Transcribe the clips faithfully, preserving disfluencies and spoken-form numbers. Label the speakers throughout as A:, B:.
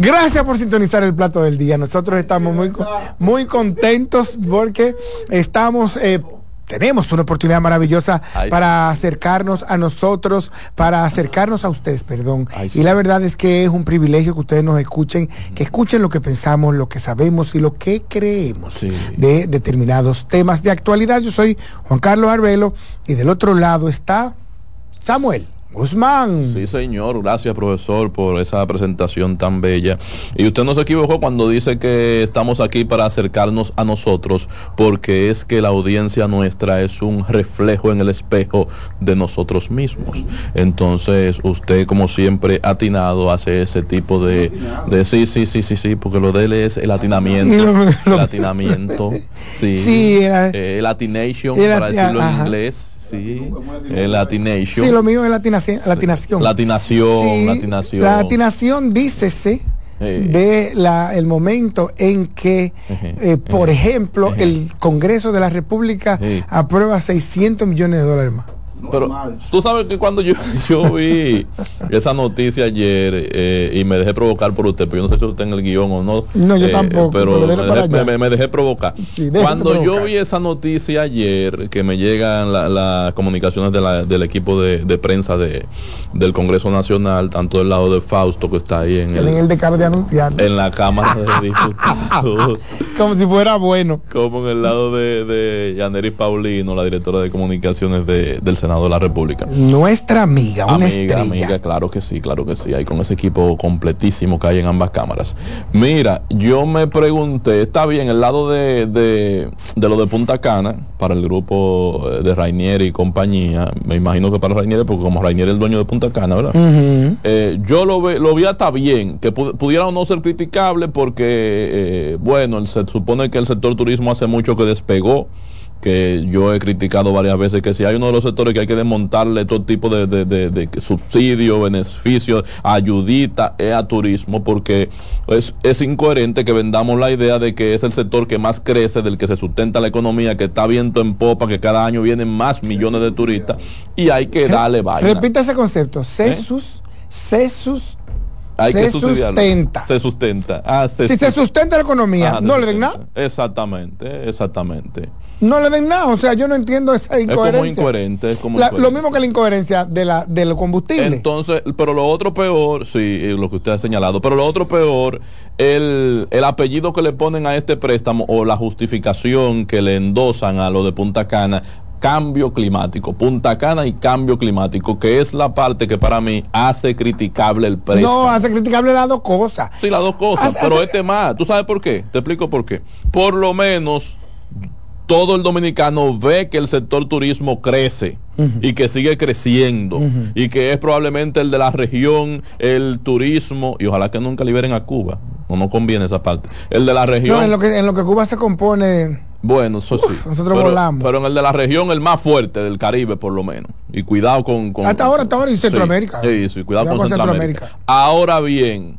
A: Gracias por sintonizar el plato del día. Nosotros estamos muy, muy contentos porque estamos... Eh, Tenemos una oportunidad maravillosa Ay, para sí. acercarnos a nosotros, para acercarnos a ustedes, perdón. Ay, sí. Y la verdad es que es un privilegio que ustedes nos escuchen, que escuchen lo que pensamos, lo que sabemos y lo que creemos sí. de determinados temas de actualidad. Yo soy Juan Carlos Arbelo y del otro lado está Samuel Guzmán.
B: Sí, señor. Gracias, profesor, por esa presentación tan bella. Y usted no se equivocó cuando dice que estamos aquí para acercarnos a nosotros, porque es que la audiencia nuestra es un reflejo en el espejo de nosotros mismos. Entonces, usted, como siempre, atinado, hace ese tipo de... de sí, sí, sí, sí, sí, porque lo de él es el atinamiento. El atinamiento. Sí. sí era, eh, el atination, era, para decirlo ajá. en inglés. Sí, el latination.
A: Sí, lo mío es latinación. Latinación.
B: Latinación,
A: sí,
B: latinación.
A: La latinación, dícese, eh. de la, el momento en que, eh, por eh. ejemplo, eh. el Congreso de la República eh. aprueba seiscientos millones de dólares más.
B: Pero tú sabes que cuando yo, yo vi esa noticia ayer eh, y me dejé provocar por usted, pero yo no sé si usted en el guión o no.
A: No, yo eh, tampoco.
B: Pero, pero me, dejé, me, me dejé provocar. Sí, cuando yo vi esa noticia ayer, que me llegan las la comunicaciones de la, del equipo de, de prensa de, del Congreso Nacional, tanto del lado de Fausto, que está ahí en el,
A: en el decano de anunciar,
B: en la Cámara de Diputados.
A: Como si fuera bueno.
B: Como en el lado de, de Yaneris Paulino, la directora de comunicaciones de, del Senado de la República.
A: Nuestra amiga, una
B: amiga,
A: estrella.
B: Amiga, claro que sí, claro que sí. Ahí con ese equipo completísimo que hay en ambas cámaras. Mira, yo me pregunté, está bien, el lado de, de, de lo de Punta Cana, para el grupo de Rainieri y compañía, me imagino que para Rainieri, porque como Rainieri es el dueño de Punta Cana, ¿verdad? Uh-huh. eh, yo lo, ve, lo vi hasta bien, que pu pudiera o no ser criticable, porque, eh, bueno, el, se supone que el sector turismo hace mucho que despegó, que yo he criticado varias veces, que si hay uno de los sectores que hay que desmontarle todo tipo de, de, de, de subsidios, beneficios, ayudita, es a turismo, porque es, es incoherente que vendamos la idea de que es el sector que más crece, del que se sustenta la economía, que está viento en popa, que cada año vienen más millones de turistas, y hay que darle vaina.
A: Repita ese concepto, CESUS, ¿Eh? CESUS,
B: Hay
A: se
B: que
A: sustenta.
B: Se sustenta. Ah, se
A: si se sustenta la economía,
B: Ajá,
A: no le
B: sustenta.
A: den nada.
B: Exactamente, exactamente.
A: No le den nada, o sea, yo no entiendo esa incoherencia.
B: Es como incoherente, es como
A: la,
B: incoherente.
A: Lo mismo que la incoherencia de la del combustible.
B: Entonces, pero lo otro peor, sí, lo que usted ha señalado, pero lo otro peor, el, el apellido que le ponen a este préstamo o la justificación que le endosan a lo de Punta Cana, cambio climático, Punta Cana y cambio climático, que es la parte que para mí hace criticable el préstamo.
A: No, hace criticable las dos cosas.
B: Sí, las dos cosas, hace, pero hace... este más, ¿tú sabes por qué? Te explico por qué. Por lo menos todo el dominicano ve que el sector turismo crece uh-huh. y que sigue creciendo uh-huh. y que es probablemente el de la región, el turismo, y ojalá que nunca liberen a Cuba, no nos conviene esa parte, el de la región.
A: No, en lo que, en lo que Cuba se compone...
B: Bueno, eso Uf, sí.
A: Nosotros
B: pero,
A: volamos.
B: Pero en el de la región, el más fuerte del Caribe, por lo menos. Y cuidado con... con
A: hasta ahora, hasta ahora, y Centroamérica.
B: Sí, sí, cuidado, cuidado con, con Centroamérica. Centroamérica. Ahora bien,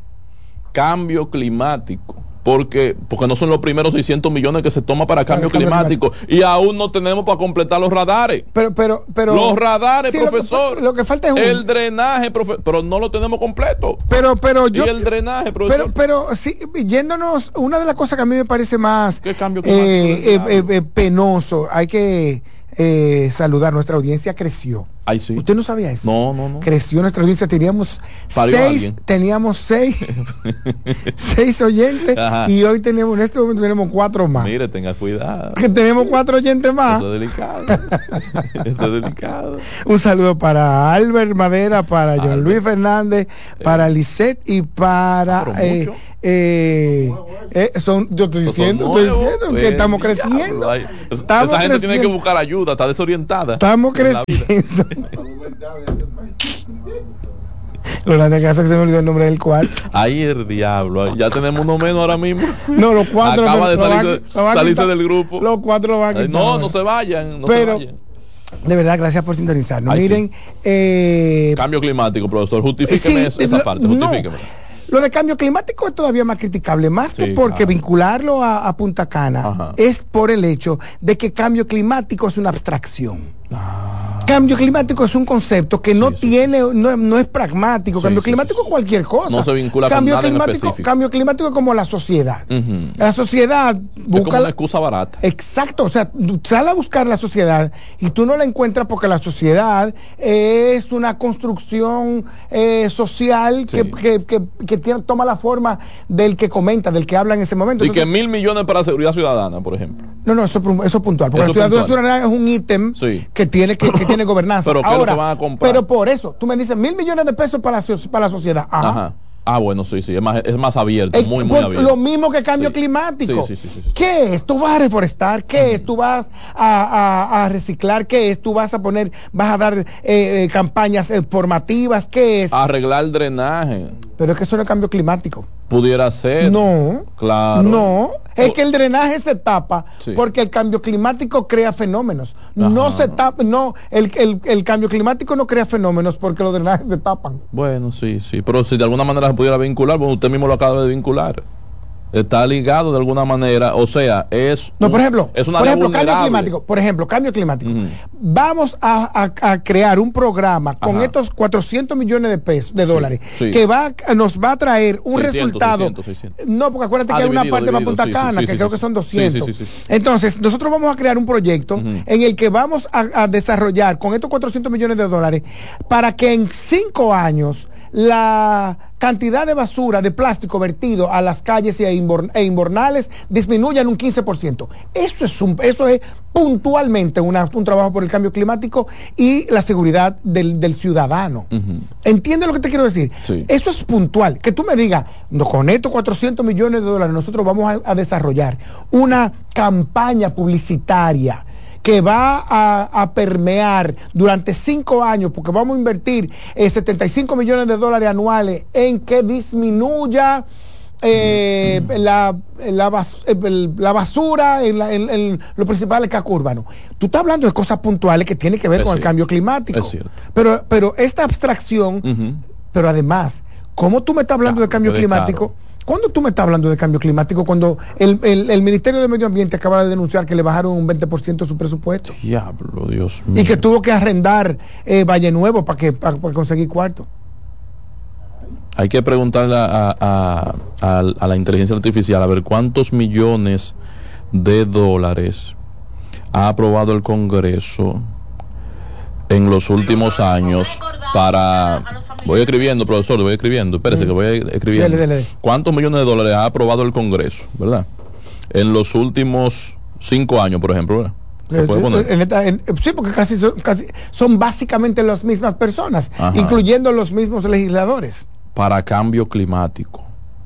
B: cambio climático. Porque, porque no son los primeros seiscientos millones que se toma para cambio, cambio climático, climático y aún no tenemos para completar los radares.
A: Pero, pero, pero
B: los radares, sí, profesor.
A: Lo que, lo que falta es un...
B: el drenaje, profe, pero no lo tenemos completo.
A: Pero, pero yo.
B: Y el drenaje, profesor.
A: Pero, pero sí, yéndonos, una de las cosas que a mí me parece más
B: ¿Qué cambio climático
A: eh, eh, eh, penoso, hay que eh, saludar, nuestra audiencia creció.
B: Ay, sí.
A: ¿Usted no sabía eso?
B: No, no, no.
A: Creció nuestra audiencia, teníamos Parió seis, teníamos seis, seis oyentes. Ajá. Y hoy tenemos, en este momento tenemos cuatro más.
B: Mire, tenga cuidado.
A: Que tenemos cuatro oyentes más.
B: Eso es delicado. Eso es delicado.
A: Un saludo para Albert Madera, para Albert. John Luis Fernández, eh. para Lisette y para... Ah, eh, eh, eh, son, yo estoy diciendo, estoy diciendo que estamos creciendo.
B: Ay,
A: estamos
B: esa gente
A: creciendo.
B: Tiene que buscar ayuda, está desorientada.
A: Estamos creciendo. Lo grande que hace que se me olvidó el nombre del cuarto.
B: Ay, el diablo. Ya tenemos uno menos ahora mismo.
A: No, los cuatro.
B: Acaba de salirse,
A: va, va
B: salirse del grupo.
A: Los cuatro lo van a quitar.
B: No, no se vayan. No
A: Pero,
B: se vayan.
A: De verdad, gracias por sintonizarnos.
B: Ay,
A: Miren.
B: Sí.
A: Eh,
B: Cambio climático, profesor. Justifíqueme sí, esa
A: lo,
B: parte. Justifíqueme.
A: No. Lo de cambio climático es todavía más criticable, más sí, que porque ah. vincularlo a, a Punta Cana Ajá. es por el hecho de que cambio climático es una abstracción. Ah. Cambio climático es un concepto que no sí, sí, tiene, sí. No, no es pragmático. Sí, cambio sí, climático es sí, cualquier cosa.
B: No se vincula
A: cambio
B: con nada
A: climático,
B: en específico.
A: Cambio climático es como la sociedad. Uh-huh. La sociedad busca...
B: Es como una excusa barata.
A: Exacto. O sea, tú sales a buscar la sociedad y tú no la encuentras porque la sociedad es una construcción eh, social sí. que, que, que, que tiene, toma la forma del que comenta, del que habla en ese momento.
B: Y
A: Entonces,
B: que mil millones para seguridad ciudadana, por ejemplo.
A: No, no, eso, eso es puntual. Porque eso la ciudad ciudadana es un ítem sí. que tiene que, que tiene gobernanza.
B: Pero
A: ahora,
B: que van a comprar.
A: Pero por eso, tú me dices mil millones de pesos para la, para la sociedad. Ajá. Ajá.
B: Ah, bueno, sí, sí, es más, es más abierto,
A: es,
B: muy, muy abierto.
A: Lo mismo que cambio
B: sí.
A: climático.
B: Sí, sí, sí, sí, sí.
A: ¿Qué es? ¿Tú vas a reforestar? ¿Qué uh-huh. es? ¿Tú vas a, a, a reciclar? ¿Qué es? ¿Tú vas a poner, vas a dar eh, eh, campañas informativas? ¿Qué es?
B: Arreglar el drenaje.
A: Pero es que eso no es cambio climático.
B: Pudiera ser.
A: No.
B: Claro.
A: No. Es que el drenaje se tapa sí. porque el cambio climático crea fenómenos. Ajá. No se tapa, no, el, el, el cambio climático no crea fenómenos porque los drenajes se tapan.
B: Bueno, sí, sí. Pero si de alguna manera se pudiera vincular, bueno, usted mismo lo acaba de vincular. Está ligado de alguna manera, o sea, es
A: no, por ejemplo,
B: es una
A: por ejemplo, cambio climático, por ejemplo, cambio climático. Uh-huh. Vamos a, a, a crear un programa con Ajá. estos cuatrocientos millones de pesos, de sí, dólares, sí. que va nos va a traer un seiscientos, resultado. seiscientos, seiscientos. No, porque acuérdate ah, que dividido, hay una parte para Punta sí, Cana, sí, sí, que sí, creo sí, que son doscientos. Sí, sí, sí, sí. Entonces, nosotros vamos a crear un proyecto uh-huh. en el que vamos a, a desarrollar con estos cuatrocientos millones de dólares para que en cinco años la cantidad de basura de plástico vertido a las calles e, inborn, e inbornales disminuya en un quince por ciento. Eso es, un, eso es puntualmente una, un trabajo por el cambio climático y la seguridad del, del ciudadano. Uh-huh. ¿Entiendes lo que te quiero decir?
B: Sí.
A: Eso es puntual. Que tú me digas, no, con estos cuatrocientos millones de dólares nosotros vamos a, a desarrollar una campaña publicitaria que va a, a permear durante cinco años, porque vamos a invertir eh, setenta y cinco millones de dólares anuales en que disminuya eh, mm. la, la, bas, el, la basura en, la, en, en los principales cascos urbanos. Tú estás hablando de cosas puntuales que tienen que ver es con cierto. El cambio climático.
B: Es cierto.
A: Pero, pero esta abstracción, uh-huh. pero además, ¿cómo tú me estás hablando ya, de cambio climático? Caro. ¿Cuándo tú me estás hablando de cambio climático? Cuando el, el, el Ministerio de Medio Ambiente acaba de denunciar que le bajaron un veinte por ciento su presupuesto.
B: Diablo, Dios mío.
A: Y que tuvo que arrendar eh, Valle Nuevo para que para, para conseguir cuarto.
B: Hay que preguntarle a, a, a, a la inteligencia artificial a ver cuántos millones de dólares ha aprobado el Congreso en los últimos años para... Voy escribiendo, profesor, voy escribiendo. Espérese mm. que voy escribiendo. Dele, dele. ¿Cuántos millones de dólares ha aprobado el Congreso, verdad? En los últimos cinco años, por ejemplo, ¿verdad? ¿Se puede poner?
A: En esta, en, sí, porque casi son, casi son básicamente las mismas personas, Ajá. incluyendo los mismos legisladores.
B: Para cambio climático.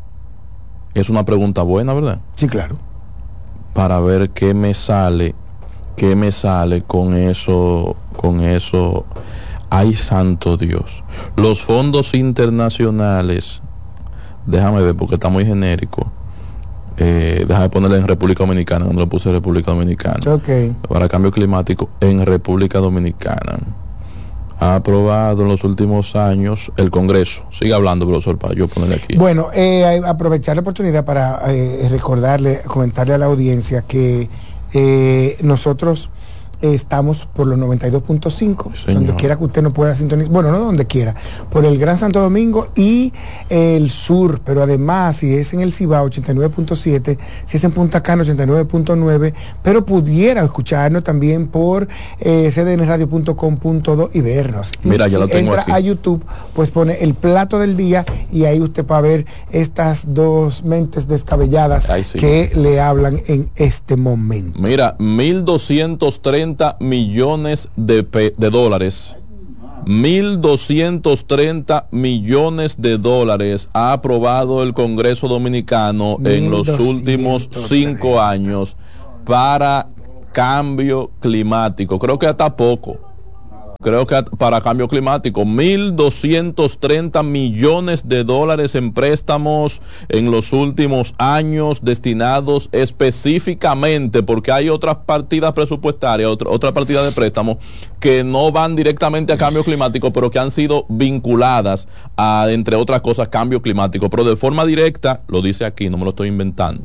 B: Es una pregunta buena, ¿verdad?
A: Sí, claro.
B: Para ver qué me sale, qué me sale con eso, con eso... Ay, santo Dios. Los fondos internacionales, déjame ver porque está muy genérico. Eh, déjame ponerle en República Dominicana, no le puse República Dominicana.
A: Okay.
B: Para cambio climático en República Dominicana. Ha aprobado en los últimos años el Congreso. Siga hablando, profesor, para yo ponerle aquí.
A: Bueno, eh, aprovechar la oportunidad para eh, recordarle, comentarle a la audiencia que eh, nosotros... estamos por los noventa y dos punto cinco, sí, donde quiera que usted no pueda sintonizar, bueno, no donde quiera, por el Gran Santo Domingo y el sur, pero además si es en el Cibao ochenta y nueve punto siete, si es en Punta Cana ochenta y nueve punto nueve, pero pudiera escucharnos también por eh, c d n radio punto com punto do y vernos.
B: Mira,
A: y
B: ya
A: si
B: lo tengo
A: entra
B: aquí.
A: A YouTube, pues pone el plato del día y ahí usted va a ver estas dos mentes descabelladas Ay, sí. que le hablan en este momento.
B: Mira, mil doscientos treinta millones de, pe de dólares mil doscientos treinta millones de dólares ha aprobado el Congreso Dominicano en los últimos cinco años para cambio climático. Creo que hasta poco. Creo que para cambio climático, mil doscientos treinta millones de dólares en préstamos en los últimos años destinados específicamente, porque hay otras partidas presupuestarias, otra, otra partida de préstamos que no van directamente a cambio climático, pero que han sido vinculadas a, entre otras cosas, cambio climático. Pero de forma directa, lo dice aquí, no me lo estoy inventando,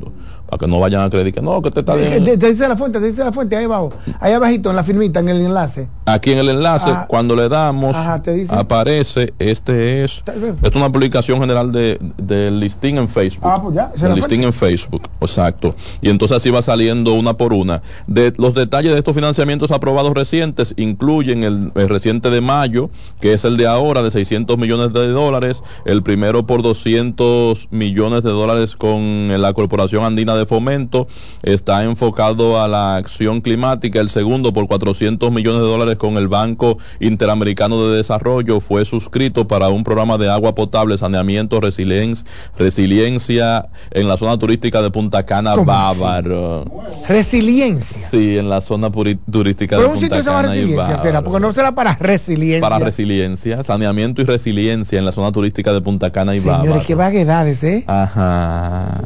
B: para que no vayan a creer que no, que te está bien.
A: Te, te dice la fuente, te dice la fuente, ahí abajo, ahí abajito en la firmita, en el enlace.
B: Aquí en el enlace,
A: ajá,
B: cuando le damos,
A: ajá, te dice,
B: aparece, este es, es una publicación general de, de listing en Facebook.
A: Ah, pues ya,
B: el listing en Facebook, exacto. Y entonces así va saliendo una por una. De los detalles de estos financiamientos aprobados recientes incluyen el, el reciente de mayo, que es el de ahora, de seiscientos millones de dólares, el primero por doscientos millones de dólares con la Corporación Andina de Fomento, está enfocado a la acción climática. El segundo por cuatrocientos millones de dólares con el Banco Interamericano de Desarrollo, fue suscrito para un programa de agua potable, saneamiento, resiliencia, resiliencia en la zona turística de Punta Cana, Bávaro.
A: Resiliencia.
B: Sí, en la zona puri- turística
A: Pero
B: de
A: un
B: Punta
A: sitio se llama
B: Cana
A: resiliencia, será, porque no será para resiliencia.
B: Para resiliencia, saneamiento y resiliencia en la zona turística de Punta Cana y Bávaro.
A: Señores, qué vaguedades, ¿eh?
B: Ajá.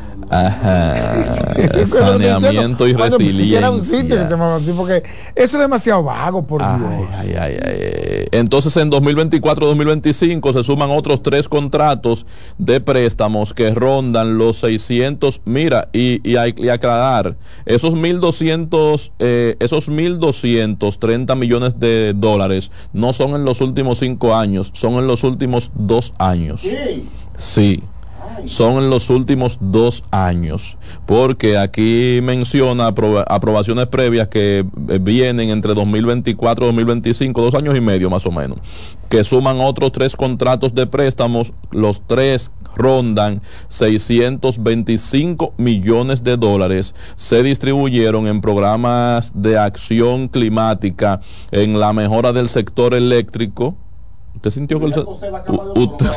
B: Ajá. Saneamiento y resiliencia.
A: Un sitio que se llama así, porque eso es demasiado vago, por
B: ay,
A: Dios.
B: Ay, ay, ay. Entonces, en dos mil veinticuatro dos mil veinticinco se suman otros tres contratos de préstamos que rondan los seiscientos. Mira, y, y, y aclarar, esos mil doscientos, eh, esos mil doscientos treinta millones de dólares no son en los últimos cinco años, son en los últimos dos años. Sí. Sí. Son en los últimos dos años, porque aquí menciona apro- aprobaciones previas que eh, vienen entre dos mil veinticuatro y dos mil veinticinco, dos años y medio más o menos, que suman otros tres contratos de préstamos. Los tres rondan seiscientos veinticinco millones de dólares, se distribuyeron en programas de acción climática, en la mejora del sector eléctrico. ¿Usted sintió que el... Usted...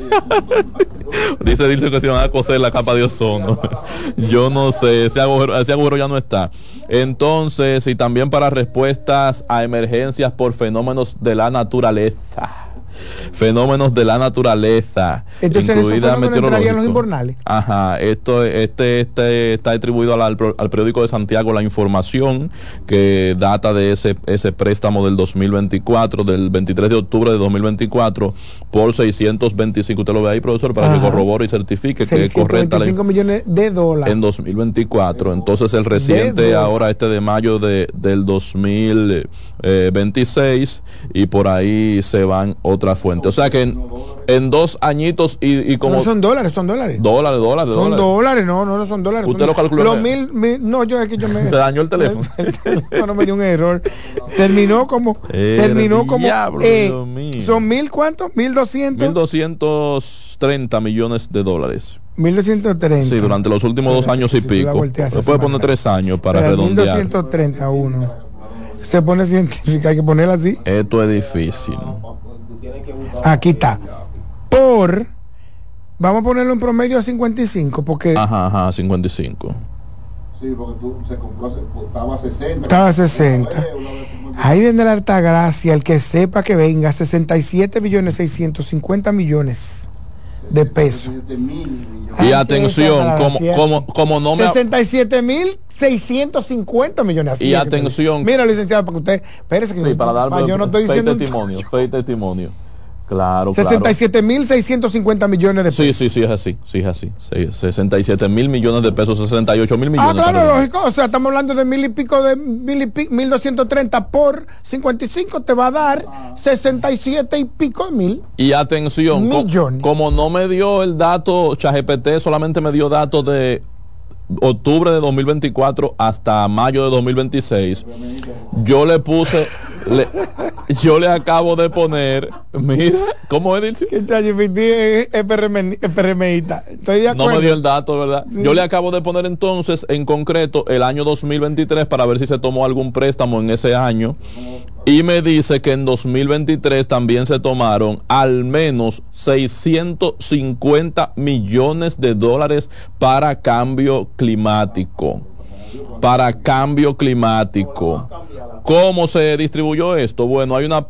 B: dice dice que se van a coser la capa de ozono. Yo no sé, ese agujero, ese agujero ya no está. Entonces, y también para respuestas a emergencias por fenómenos de la naturaleza. Fenómenos de la naturaleza,
A: entonces
B: incluida
A: meteorológica. Los invernales.
B: Ajá, esto este este está distribuido al, al periódico de Santiago La Información, que data de ese ese préstamo del dos mil veinticuatro, del veintitrés de octubre de dos mil veinticuatro, por seiscientos veinticinco. Usted lo ve ahí, profesor, para Ajá. que corrobore y certifique que es correcta.
A: seiscientos veinticinco millones de dólares
B: en dos mil veinticuatro. Entonces el reciente ahora este de mayo de del dos mil veintiséis, y por ahí se van otras fuentes. O sea que en, en dos añitos y, y como...
A: No son dólares, son dólares.
B: Dólares, dólares,
A: Son
B: dólares.
A: dólares, no, no, no son dólares.
B: ¿Usted
A: son
B: lo calculó?
A: Los mil, mil, no, yo es que yo me...
B: Se dañó el teléfono.
A: El teléfono me dio un error. Terminó como...
B: Era
A: terminó como...
B: Diablo,
A: eh,
B: Dios mío.
A: ¿Son mil cuánto? ¿Mil doscientos?
B: Mil doscientos treinta millones de dólares.
A: mil doscientos treinta.
B: Sí, durante los últimos dos años y
A: si
B: pico. Se puede poner tres años para Pero redondear.
A: mil doscientos treinta y uno. Se pone científica, hay que ponerla así.
B: Esto es difícil.
A: Aquí está. Por, vamos a ponerlo en promedio a cincuenta y cinco, porque...
B: Ajá, ajá, cincuenta y cinco.
C: Sí, porque tú se compró, estaba a sesenta.
A: Estaba a sesenta. Ahí viene la Altagracia, el que sepa que venga, sesenta y siete millones seiscientos cincuenta millones de pesos.
B: Y atención, como, como, como no me...
A: sesenta y siete mil seiscientos cincuenta millones.
B: Y atención.
A: Mira, licenciado, para que usted... Espérese que
B: sí, para dar...
A: Para yo no estoy diciendo...
B: testimonio, fe testimonio. Claro,
A: sesenta y siete mil seiscientos cincuenta millones de pesos.
B: Sí, sí, sí, es así, sí, es así. Sí, sesenta y siete mil millones de pesos, sesenta y ocho mil millones.
A: Ah, claro, lógico. O sea, estamos hablando de mil y pico de mil y pico, mil doscientos treinta por cincuenta y cinco te va a dar sesenta y siete y pico de mil.
B: Y atención,
A: millones.
B: Co como no me dio el dato, ChatGPT solamente me dio datos de octubre de dos mil veinticuatro hasta mayo de dos mil veintiséis. Yo le puse, le, yo le acabo de poner, mira, ¿cómo es, Dilcio?
A: Que ChatGPT es P R M I. Estoy de acuerdo.
B: No me dio el dato, ¿verdad? Sí. Yo le acabo de poner entonces, en concreto, el año dos mil veintitrés para ver si se tomó algún préstamo en ese año. Y me dice que en dos mil veintitrés también se tomaron al menos seiscientos cincuenta millones de dólares para cambio climático. Para cambio climático. ¿Cómo se distribuyó esto? Bueno, hay una